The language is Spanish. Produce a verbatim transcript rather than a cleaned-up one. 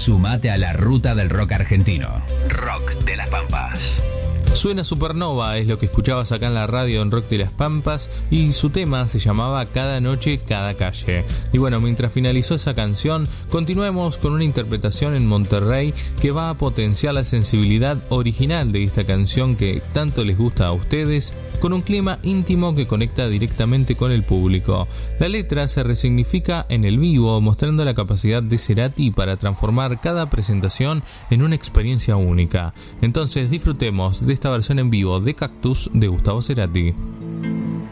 Sumate a la ruta del rock argentino. Rock de las Pampas. Suena Supernova, es lo que escuchabas acá en la radio en Rock de las Pampas, y su tema se llamaba Cada Noche, Cada Calle. Y bueno, mientras finalizó esa canción, continuemos con una interpretación en Monterrey que va a potenciar la sensibilidad original de esta canción que tanto les gusta a ustedes, con un clima íntimo que conecta directamente con el público. La letra se resignifica en el vivo, mostrando la capacidad de Cerati para transformar cada presentación en una experiencia única. Entonces disfrutemos de esta versión en vivo de Cactus de Gustavo Cerati.